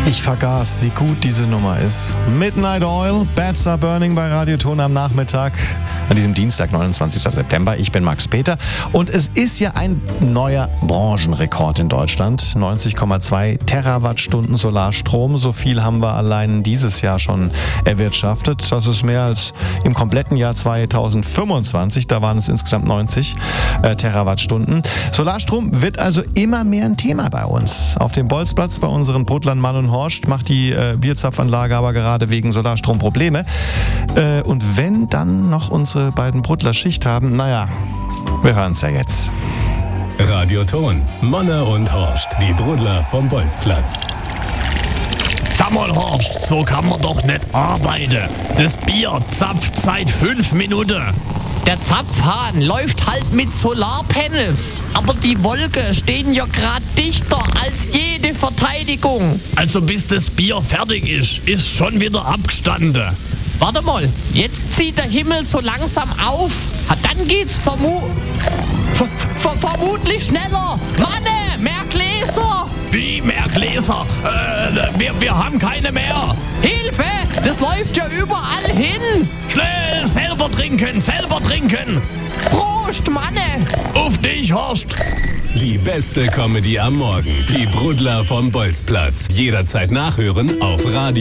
Ich vergaß, wie gut diese Nummer ist. Midnight Oil, Bats Are Burning bei Radioton am Nachmittag. An diesem Dienstag, 29. September. Ich bin Max Peter. Und es ist ja ein neuer Branchenrekord in Deutschland. 90,2 Terawattstunden Solarstrom. So viel haben wir allein dieses Jahr schon erwirtschaftet. Das ist mehr als im kompletten Jahr 2025. Da waren es insgesamt 90 Terawattstunden. Solarstrom wird also immer mehr ein Thema bei uns. Auf dem Bolzplatz bei unseren Bruttlern Mann und Horst macht die Bierzapfanlage aber gerade wegen Solarstrom Probleme. Und wenn dann noch unsere beiden Bruttler Schicht haben, naja, wir hören es ja jetzt. Radioton, Manne und Horst, die Bruttler vom Bolzplatz. Sag mal, Horst, so kann man doch nicht arbeiten. Das Bier zapft seit 5 Minuten. Der Zapfhahn läuft halt mit Solarpanels. Aber die Wolken stehen ja gerade dichter als jede Verteidigung. Also bis das Bier fertig ist schon wieder abgestanden. Warte mal, jetzt zieht der Himmel so langsam auf. Dann geht's vermutlich schneller. Manne, mehr Gläser. Wie mehr Gläser? Wir haben keine mehr. Hilfe, das läuft ja überall hin. Schnell, selber trinken. Prost, Manne. Auf dich, Horst. Die beste Comedy am Morgen. Die Bruttler vom Bolzplatz. Jederzeit nachhören auf Radio.